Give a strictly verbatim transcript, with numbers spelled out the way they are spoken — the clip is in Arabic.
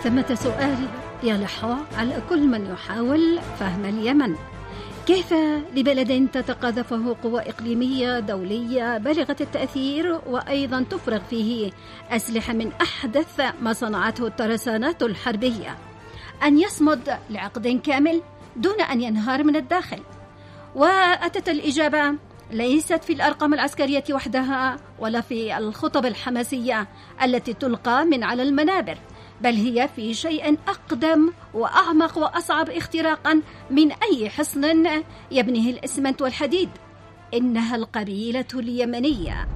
ثمة سؤال يلح على كل من يحاول فهم اليمن: كيف لبلد تتقاذفه قوى إقليمية دولية بالغة التأثير وأيضا تفرغ فيه أسلحة من أحدث ما صنعته الترسانات الحربية أن يصمد لعقد كامل دون أن ينهار من الداخل؟ وأتت الإجابة ليست في الأرقام العسكرية وحدها ولا في الخطب الحماسية التي تلقى من على المنابر، بل هي في شيء أقدم وأعمق وأصعب اختراقا من أي حصن يبنيه الإسمنت والحديد. إنها القبيلة اليمنية.